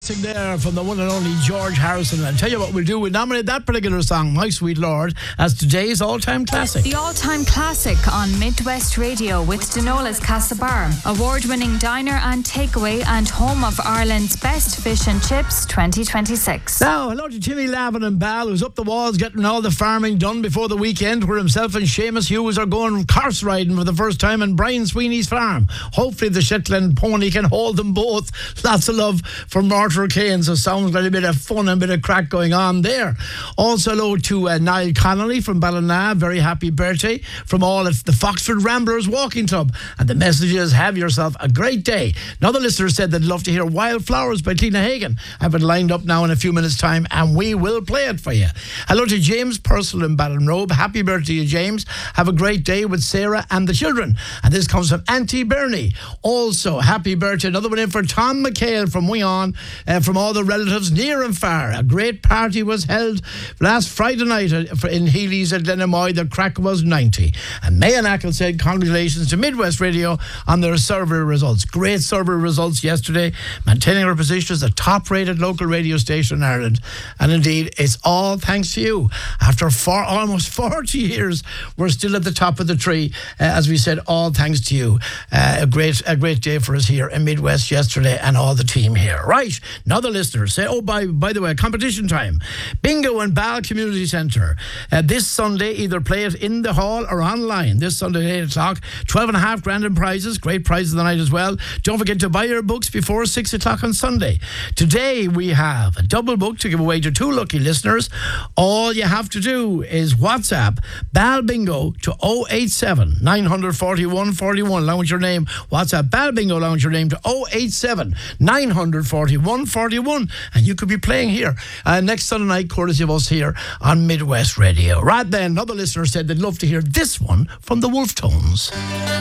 Classic there from the one and only George Harrison. And tell you what we'll do, we'll nominate that particular song, My Sweet Lord, as today's all-time classic. The all-time classic on Midwest Radio with Denola's Castlebar, award-winning diner and takeaway and home of Ireland's best fish and chips 2026. Now, hello to Timmy Lavin and Bal, who's up the walls getting all the farming done before the weekend, where himself and Seamus Hughes are going horse riding for the first time on Brian Sweeney's farm. Hopefully the Shetland pony can hold them both. Lots of love from Martyr Kane, so sounds like a bit of fun and a bit of crack going on there. Also hello to Niall Connolly from Ballina, very happy birthday from all of the Foxford Ramblers Walking Club. And the message is, have yourself a great day. Another listener said they'd love to hear Wildflowers by Tina Hagen. I have it lined up now in a few minutes' time, and we will play it for you. Hello to James Purcell in Ballinrobe. Happy birthday to James. Have a great day with Sarah and the children. And this comes from Auntie Bernie. Also, happy birthday. Another one in for Tom McHale from Wion, from all the relatives near and far. A great party was held last Friday night in Healy's at Glenamoy. The crack was 90. And Mayan Ackle said congratulations to Midwest Radio on their survey results. Great survey results yesterday, maintaining our position as the top-rated local radio station in Ireland. And indeed, it's all thanks to you. After almost 40 years, we're still at the top of the tree. As we said, all thanks to you. A great day for us here in Midwest yesterday, and all the team here. Right, another listener say, by the way, competition time. Bingo and Bal Community Centre. This Sunday, either play it in the hall or online. This Sunday at 8 o'clock. 12.5 grand in prizes. Great prizes of the night as well. Don't forget to buy your books before 6 o'clock on Sunday. Today we have a double book to give away to 2 lucky listeners. All you have to do is WhatsApp Bal Bingo to 087 941 41 along with your name. WhatsApp Bal Bingo along with your name to 087 941 41, and you could be playing here next Sunday night, courtesy of us here on Midwest Radio. Right then, another listener said they'd love to hear this one from the Wolf Tones.